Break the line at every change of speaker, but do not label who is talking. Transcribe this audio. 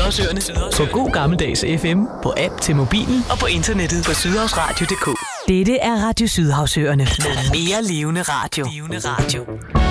Sydhavsøerne på god gammeldags FM, på app til mobilen og på internettet på sydhavsradio.dk. Dette er Radio Sydhavsøerne med mere levende radio.